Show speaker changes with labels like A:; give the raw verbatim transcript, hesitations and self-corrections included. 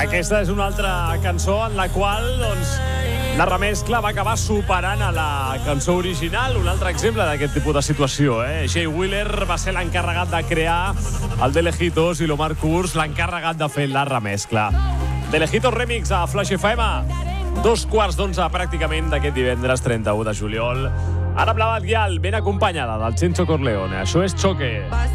A: Aquesta és una altra cançó en la qual, doncs, la remescla va acabar superant a la cançó original. Un altre exemple d'aquest tipus de situació, eh? Jay Wheeler va ser l'encarregat de crear el De Lejitos i l'Omar Kurz l'encarregat de fer la remescla. De Lejitos Remix a Flash F M. Dos quarts d'onze pràcticament d'aquest divendres trenta-u de juliol. Ara amb la Badial, ben acompanyada del Chencho Corleone. Això és Choque.